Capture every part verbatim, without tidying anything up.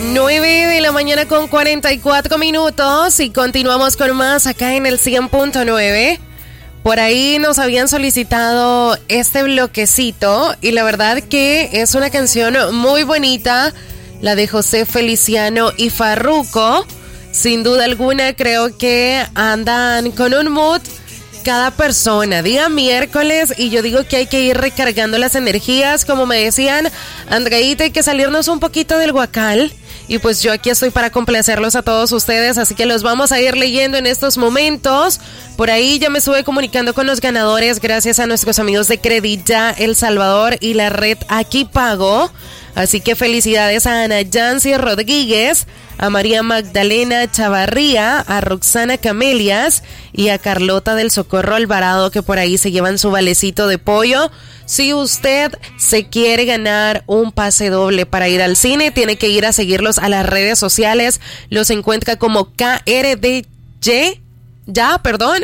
nueve de la mañana con cuarenta y cuatro minutos y continuamos con más acá en el cien punto nueve. Por ahí nos habían solicitado este bloquecito y la verdad que es una canción muy bonita, la de José Feliciano y Farruko. Sin duda alguna creo que andan con un mood cada persona, día miércoles, y yo digo que hay que ir recargando las energías, como me decían, Andreita, hay que salirnos un poquito del guacal, y pues yo aquí estoy para complacerlos a todos ustedes, así que los vamos a ir leyendo en estos momentos. Por ahí ya me estuve comunicando con los ganadores gracias a nuestros amigos de Credit El Salvador y la red Aquí Pago. Así que felicidades a Ana Yancy Rodríguez, a María Magdalena Chavarría, a Roxana Camelias y a Carlota del Socorro Alvarado, que por ahí se llevan su valecito de pollo. Si usted se quiere ganar un pase doble para ir al cine, tiene que ir a seguirlos a las redes sociales. Los encuentra como K R D Y, ya, perdón,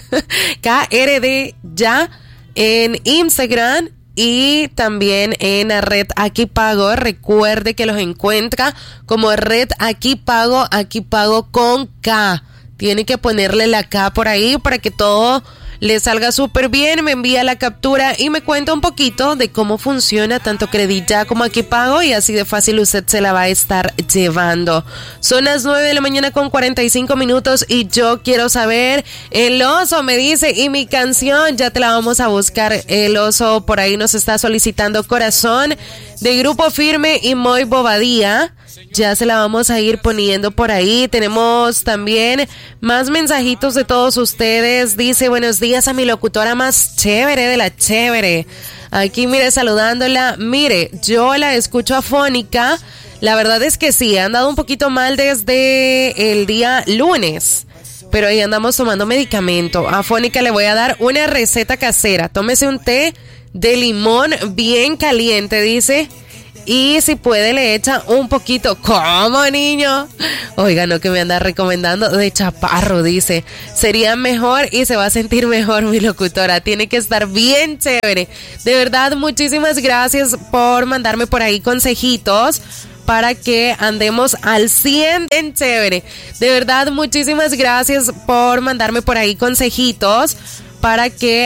K R D ya en Instagram. Y también en la red Aquí Pago, recuerde que los encuentra como red Aquí Pago, Aquí Pago con K. Tiene que ponerle la K por ahí para que todo le salga súper bien. Me envía la captura y me cuenta un poquito de cómo funciona tanto Credit Ya como Aquí Pago, y así de fácil usted se la va a estar llevando. Son las nueve de la mañana con cuarenta y cinco minutos y yo quiero saber, el oso me dice, y mi canción ya te la vamos a buscar. El oso por ahí nos está solicitando Corazón de Grupo Firme y Muy Bobadilla. Ya se la vamos a ir poniendo por ahí. Tenemos también más mensajitos de todos ustedes. Dice, buenos días a mi locutora más chévere de la chévere. Aquí, mire, saludándola. Mire, yo la escucho afónica. La verdad es que sí, ha andado un poquito mal desde el día lunes, pero ahí andamos tomando medicamento. Afónica, le voy a dar una receta casera. Tómese un té de limón bien caliente, dice. Y si puede le echa un poquito. ¿Cómo, niño? Oiga, no, que me anda recomendando de chaparro, dice. Sería mejor y se va a sentir mejor mi locutora. Tiene que estar bien chévere. De verdad, muchísimas gracias por mandarme por ahí consejitos para que andemos al cien en chévere. De verdad, muchísimas gracias por mandarme por ahí consejitos para que